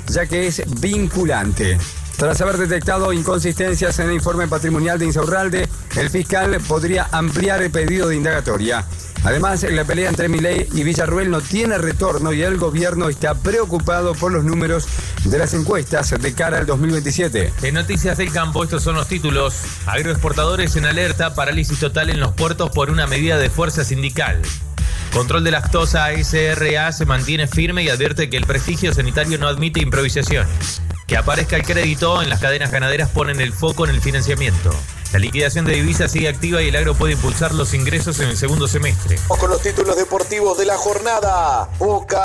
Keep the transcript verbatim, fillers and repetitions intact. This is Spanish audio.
ya que es vinculante. Tras haber detectado inconsistencias en el informe patrimonial de Insaurralde, el fiscal podría ampliar el pedido de indagatoria. Además, la pelea entre Milei y Villarruel no tiene retorno y el gobierno está preocupado por los números de las encuestas de cara al dos mil veintisiete. En Noticias del Campo, estos son los títulos. Agroexportadores en alerta, parálisis total en los puertos por una medida de fuerza sindical. Control de lactosa S R A se mantiene firme y advierte que el prestigio sanitario no admite improvisaciones. Que aparezca el crédito en las cadenas ganaderas ponen el foco en el financiamiento. La liquidación de divisas sigue activa y el agro puede impulsar los ingresos en el segundo semestre. Con los títulos deportivos de la jornada. Boca